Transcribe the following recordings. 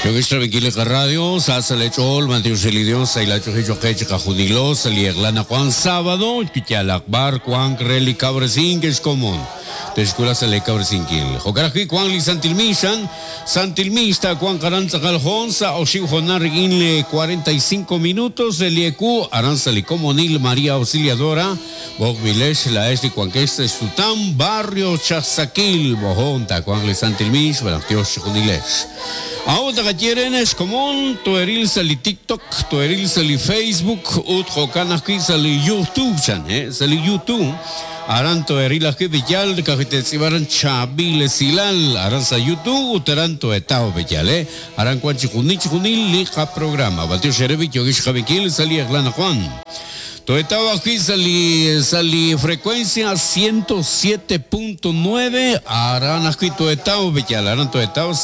Yo que estoy aquí en la radio, Sasa Lechol, Mateo Selidion, Sailacho Hecho Hecho Cajunilo, Salieglana Juan Sábado, Kichalakbar, Juan Creli Cabresin, que es común. De escuela se le Cabresin Kill. Jocaraqui, Juan Li Santilmishan, Santilmista, Juan Caranza Caljonza, Oshiu Jonar Inle 45 minutos, Eliecu, Aranzali Comonil, María Auxiliadora, Bog Milesh, la Este Juanquesta, Estutam, Barrio Chazaquil, Bojonta, Juan Li Santilmish, Balactios Junilesh. Ahora que quieren es común, tu eril sali TikTok, tu eril sali Facebook, ut jocanaki sali YouTube, sali YouTube. Aran tu eril aquí bejal, que te sibaran chabile silal, aran sa YouTube, utaran tu etao bejal, aran cuanchi junil lija programa. Batio sherebi yo que shabikil sali aglana Juan. Todo estaba aquí, salí frecuencia 107.9, harán aquí todo estado, harán todo estado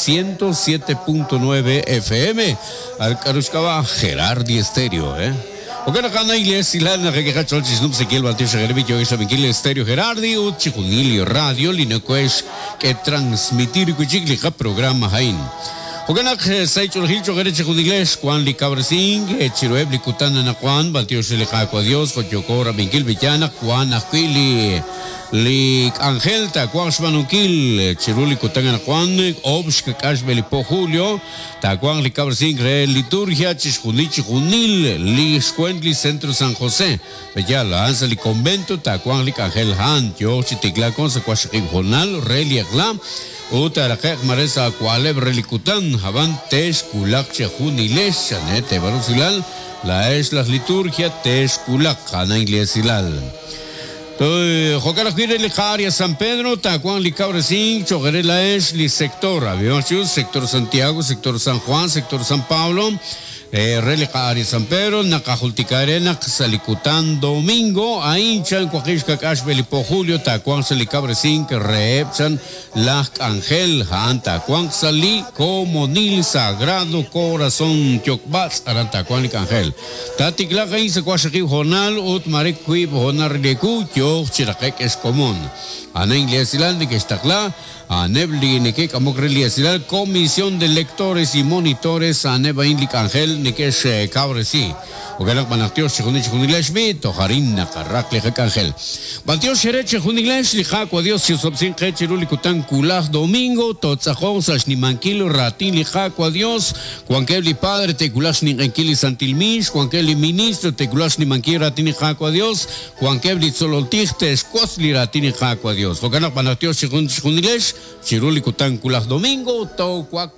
107.9 FM, al Caruscaba Gerardi Estéreo, Porque la cana iglesia, la que cachó el chisnum se quiere batir Gerardi, esa Miguel Estéreo Gerardi, Uchicunilio Radio, Linecues, que transmitir cuchiclica programa Jain. Oganak Saichul Hilcho Gereche Juniles, Juan Li Cabresing, Chirueb Licutana na Juan, Batio Seleca Dios, Cochocora, Miguel Villana, Juan Aquili, Lik Angelta, Quaxmanukil, Chiruli Cutana Juan, Obsk Cashbelipo Julio, Taquan Li Cabresing, Liturgia, Chischunichi Junil, Li Squentli Centro San José, Bellala, Ansali Convento, Taquan Li Angel Han, Yo Chiticlacon, Sequashim Jonal, Reli Aglam, Utarakek Maresa Kualeb Relicutan, Havantes Kulak Chehuniles, Chanete Barusilal, la es la liturgia Tes Kulak, Hana Iglesial. Jocarajir Licaria San Pedro, Tacuan Licabresin, Chogarela es li sector, Aviachus, sector Santiago, sector San Juan, sector San Pablo. Relicaria San Pedro, Nacajulticarena, Salicutan Domingo, Ainchan, Coaquisca Cashbelipo Julio, Tacuan Salicabresin, Reepchan, Lac Angel, Han Tacuan Sali, Comonil Sagrado Corazón Chocbats, Arantacuan Angel. Taticlaca se Quashaki Jornal, Utmarequi, Honar Lecu, Yo, Chiraquec es común. Ana Inglesial de que está claro. A Nebli Neque Camocrelia Silal, Comisión de Lectores y Monitores, a Neba Inlik Angel Neques Cabresi. Ogalak Banatios Chunilesh Bit, Ojarina Carracle Angel. Batios Chereche Junilesh, Lijaco, Dios, si obsin Cherulicutan Kulaj Domingo, Totzajos, Ashnimanquilo, Ratín, Lijaco, Dios, Juanqueli Padre, Teculash Nimanquili Santilmish, Juanqueli Ministro, Teculash Nimanquili Ratín, Lijaco, Dios, Juanqueli Sololtiste, Escosli Ratín, Lijaco, Dios. Ogalak Banatios Chunilesh, Chirulicutan Kulaj Domingo, Taucuac